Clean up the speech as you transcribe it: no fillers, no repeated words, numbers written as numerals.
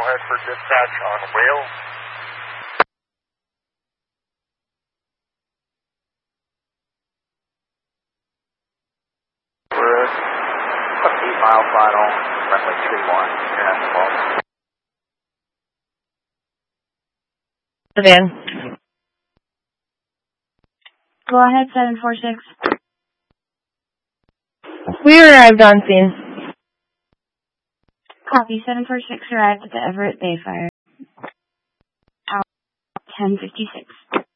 ahead for dispatch on Wales. We're 8-mile final, runway 31, international calls. Sedan. Go ahead, 746. We arrived on scene. Copy, 746 arrived at the Everett Bayfire. Hour 10:56.